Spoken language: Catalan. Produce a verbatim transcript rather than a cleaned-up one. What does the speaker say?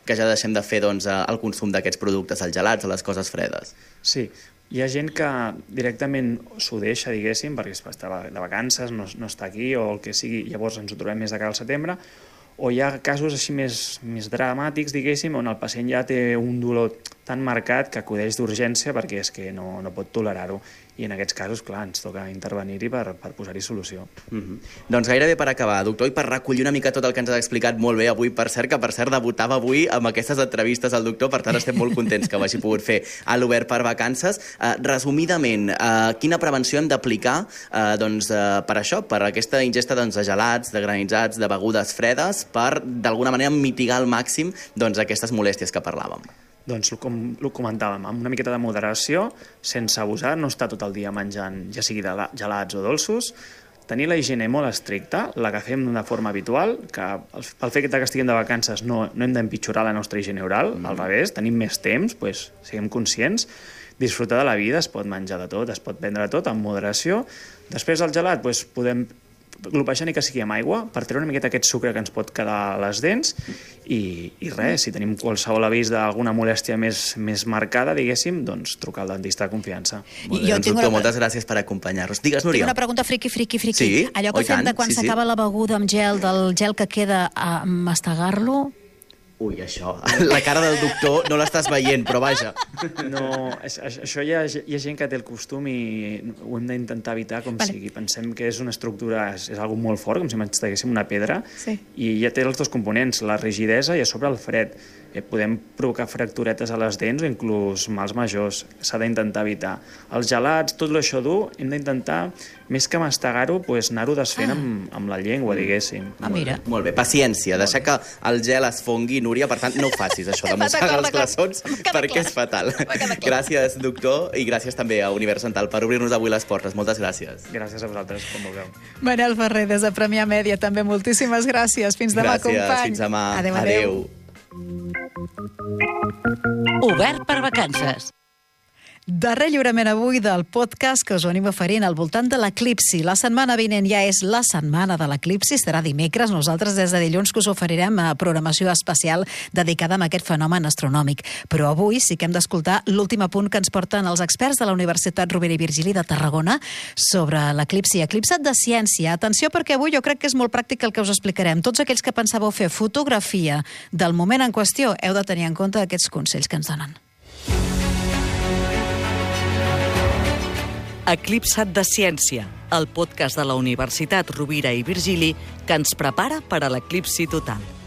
que ja deixem de fer doncs, el consum d'aquests productes, els gelats, les coses fredes. Sí, hi ha gent que directament s'ho deixa, diguéssim, perquè està de vacances, no, no està aquí o el que sigui, llavors ens ho trobem més de cara al setembre, o hi ha casos així més, més dramàtics, diguéssim, on el pacient ja té un dolor tan marcat que acudeix d'urgència perquè és que no, no pot tolerar-ho. I en aquests casos, clar, ens toca intervenir-hi per, per posar-hi solució. Mm-hmm. Doncs gairebé per acabar, doctor, i per recollir una mica tot el que ens ha explicat molt bé avui, per cert, que per cert debutava avui amb aquestes entrevistes al doctor, per tant estem molt contents que ho hagi pogut fer a l'Obert per Vacances. Uh, resumidament, uh, quina prevenció hem d'aplicar uh, doncs, uh, per això, per aquesta ingesta doncs, de gelats, de granitzats, de begudes fredes, per d'alguna manera mitigar al màxim doncs, aquestes molèsties que parlàvem? Doncs, com ho comentàvem, amb una miqueta de moderació, sense abusar, no estar tot el dia menjant, ja sigui de gelats o dolços, tenir la higiene molt estricta, la que fem d'una forma habitual, que el fet que estiguem de vacances no, no hem d'empitjorar la nostra higiene oral, mm. al revés, tenim més temps, doncs, siguem conscients, disfrutar de la vida, es pot menjar de tot, es pot prendre de tot, amb moderació. Després del gelat, doncs, podem glopejar ni que sigui amb aigua per treure una miqueta aquest sucre que ens pot quedar a les dents i, i res, si tenim qualsevol avís d'alguna molèstia més, més marcada, diguéssim, doncs trucar al dentista de confiança. Molt bé, doncs, doctor, una... moltes gràcies per acompanyar-nos. Digues, Núria. Tinc una pregunta friqui, friqui, friqui. Sí? Allò que oh, fem de quan sí, s'acaba sí. la beguda amb gel, del gel que queda a mastegar-lo... Ui, això, la cara del doctor no l'estàs veient, però vaja. No, això hi ha, hi ha gent que té el costum i ho hem d'intentar evitar com vale. sigui. Pensem que és una estructura, és, és algo molt fort, com si masteguéssim una pedra, sí. i ja té els dos components, la rigidesa i a sobre el fred. Eh, podem provocar fracturetes a les dents o inclús mals majors. S'ha d'intentar evitar. Els gelats, tot això dur, hem d'intentar, més que mastegar-ho, pues, anar-ho desfent ah. amb, amb la llengua, diguéssim. Ah, mira. Molt bé, paciència, deixar que el gel es fongui, Núria, per tant, no ho facis, això de mossegar els glaçons, perquè és fatal. Gràcies, doctor, i gràcies també a Univers Dental per obrir-nos avui les portes. Moltes gràcies. Gràcies a vosaltres, com vulgueu. Manel Ferrer, des de Premià Mèdia, també moltíssimes gràcies. Fins demà, gràcies, company. Gràcies, fins demà. Adéu, adéu. adéu. Obert per Vacances. Darrer lliurament avui del podcast que us anem oferint al voltant de l'eclipsi. La setmana vinent ja és la setmana de l'eclipsi, serà dimecres. Nosaltres des de dilluns que us oferirem a programació especial dedicada a aquest fenomen astronòmic. Però avui sí que hem d'escoltar l'últim apunt que ens porten els experts de la Universitat Rovira i Virgili de Tarragona sobre l'eclipsi. Eclipsat de ciència. Atenció, perquè avui jo crec que és molt pràctic el que us explicarem. Tots aquells que pensàveu fer fotografia del moment en qüestió heu de tenir en compte aquests consells que ens donen. Eclipsat de ciència, el podcast de la Universitat Rovira i Virgili que ens prepara per a l'eclipsi total.